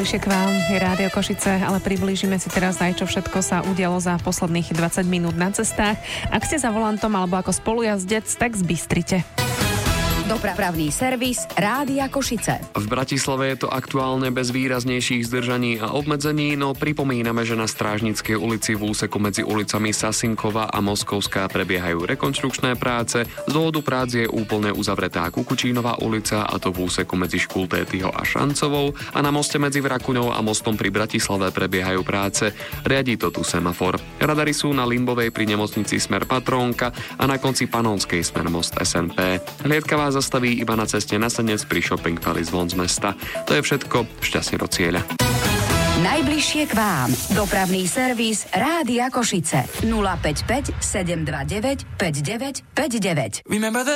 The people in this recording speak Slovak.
Najbližšie k vám je Rádio Košice, ale priblížime si teraz aj, čo všetko sa udialo za posledných 20 minút na cestách. Ak ste za volantom alebo ako spolujazdec, tak zbystrite. Dopravný servis Rádia Košice. V Bratislave je to aktuálne bez výraznejších zdržaní a obmedzení, no pripomíname, že na Strážnickej ulici v úseku medzi ulicami Sasinkova a Moskovská prebiehajú rekonštrukčné práce. Z dôvodu prác je úplne uzavretá Kukučínová ulica, a to v úseku medzi Škultétyho a Šancovou, a na moste medzi Vrakuňou a mostom pri Bratislave prebiehajú práce. Riadí to tu semafor. Radary sú na Limbovej pri nemocnici smer Patrónka a na konci Panonskej smer most SNP. Hliadka vás zastaví iba na ceste na Senec pri Shopping Palace von z mesta. To je všetko, šťastne do cieľa. Najbližšie k vám. Dopravný servis Rádia Košice. 055 729 5959.